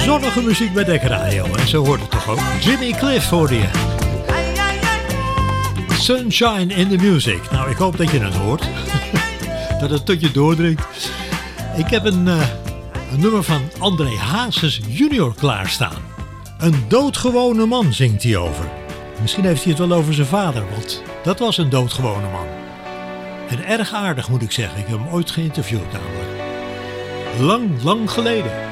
zonnige muziek bij Dek Radio. En zo hoort het toch ook. Jimmy Cliff hoorde je. Sunshine in the Music. Nou, ik hoop dat je het hoort. Dat het tot je doordringt. Ik heb een nummer van André Hazes junior klaarstaan. Een doodgewone man zingt hij over. Misschien heeft hij het wel over zijn vader, want dat was een doodgewone man. En erg aardig moet ik zeggen. Ik heb hem ooit geïnterviewd namelijk. Lang, lang geleden.